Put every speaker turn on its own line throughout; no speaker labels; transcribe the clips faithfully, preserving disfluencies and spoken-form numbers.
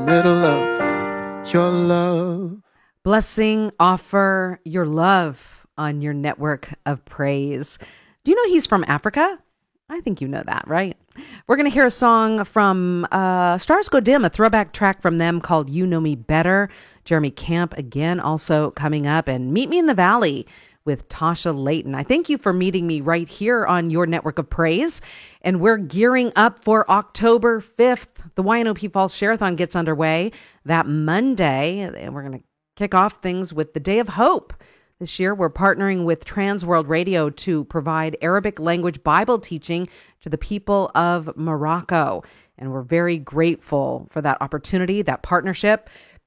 little love, your love.
Blessing, offer your love on your network of praise. Do you know he's from Africa? I think you know that, right? We're going to hear a song from uh, Stars Go Dim, a throwback track from them called You Know Me Better. Jeremy Camp, again, also coming up. And Meet Me in the Valley with Tasha Layton. I thank you for meeting me right here on your network of praise. And we're gearing up for October fifth. The Y N O P Fall Share-a-thon gets underway that Monday. And we're going to kick off things with the Day of Hope. This year, we're partnering with Trans World Radio to provide Arabic language Bible teaching to the people of Morocco. And we're very grateful for that opportunity, that partnership,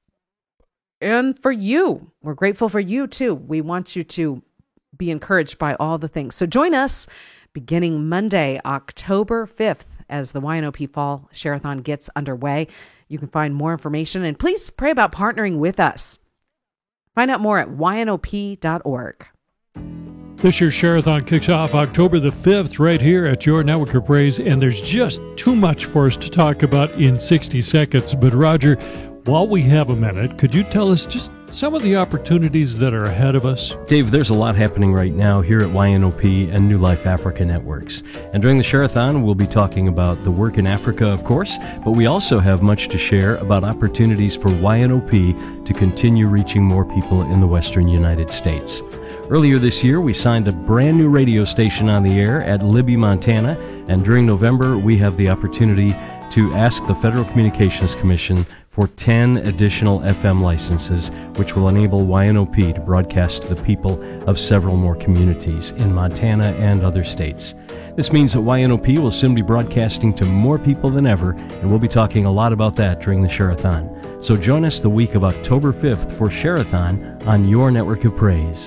and for you. We're grateful for you, too. We want you to be encouraged by all the things. So join us beginning Monday, October fifth, as the Y N O P Fall Share-a-thon gets underway. You can find more information, and please pray about partnering with us. Find out more at Y N O P dot org.
This year's Share-a-thon kicks off October the fifth right here at your Network of Praise, and there's just too much for us to talk about in sixty seconds. But Roger, while we have a minute, could you tell us just some of the opportunities that are ahead of us?
Dave, there's a lot happening right now here at Y N O P and New Life Africa Networks. And during the Share-a-thon, we'll be talking about the work in Africa, of course, but we also have much to share about opportunities for Y N O P to continue reaching more people in the western United States. Earlier this year, we signed a brand new radio station on the air at Libby, Montana, and during November, we have the opportunity to ask the Federal Communications Commission for ten additional F M licenses, which will enable Y N O P to broadcast to the people of several more communities in Montana and other states. This means that Y N O P will soon be broadcasting to more people than ever, and we'll be talking a lot about that during the Share-a-thon. So join us the week of October fifth for Share-a-thon on your Network of Praise.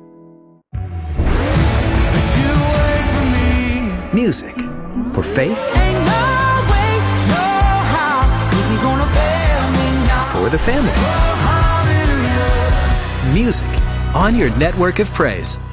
Music for faith, for the family. Music on your Network of Praise.